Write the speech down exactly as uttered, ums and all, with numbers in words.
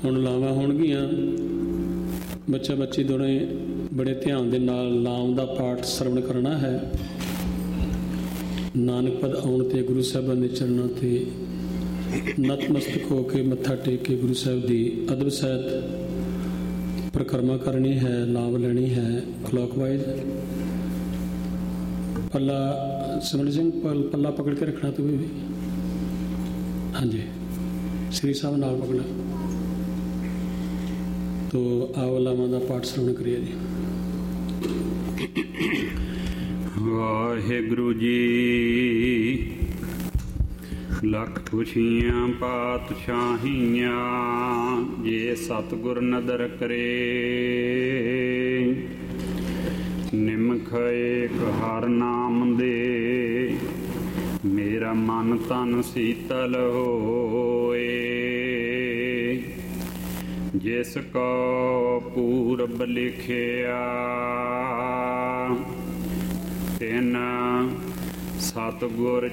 ਹੁਣ ਲਾਵਾਂ ਹੋਣਗੀਆਂ। ਬੱਚਾ ਬੱਚੀ ਦੋਵੇਂ ਬੜੇ ਧਿਆਨ ਦੇ ਨਾਲ ਨਾਮ ਦਾ ਪਾਠ ਸਰਵਣ ਕਰਨਾ ਹੈ। ਨਾਨਕ ਪਦ ਆਉਣ 'ਤੇ ਗੁਰੂ ਸਾਹਿਬਾਨ ਦੇ ਚਰਨਾਂ 'ਤੇ ਨਤਮਸਤਕ ਹੋ ਕੇ ਮੱਥਾ ਟੇਕ ਕੇ ਗੁਰੂ ਸਾਹਿਬ ਦੀ ਅਦਬ ਸਹਿਤ ਪਰਿਕਰਮਾ ਕਰਨੀ ਹੈ, ਲਾਭ ਲੈਣੀ ਹੈ ਕਲੌਕਵਾਈਜ਼। ਪੱਲਾ ਸਿਮਰਨ ਸਿੰਘ ਪਲ ਪੱਲਾ ਪਕੜ ਕੇ ਰੱਖਣਾ ਤੂੰ ਵੀ। ਹਾਂਜੀ, ਸ੍ਰੀ ਸਾਹਿਬ ਨਾਲ ਪਕੜਨਾ। ਤੋ ਆਓ ਲਾਵਾਂ ਦਾ ਪਾਠ ਸਰਵਣ ਕਰੀਏ ਜੀ। ਵਾਹਿਗੁਰੂ ਜੀ ਲੱਖ ਖੁਸ਼ੀਆਂ ਪਾਤਸ਼ਾਹੀਆਂ ਜੇ ਸਤਿਗੁਰ ਨਦਰ ਕਰੇ। ਨਿਮਖ ਏਕ ਹਰ ਨਾਮ ਦੇ ਮੇਰਾ ਮਨ ਤਨ ਸੀਤਲ ਹੋਏ। ਜਿਸ ਕੋ ਪੂਰਬ ਲਿਖਿਆ ਤਿਨ ਸਤਿਗੁਰ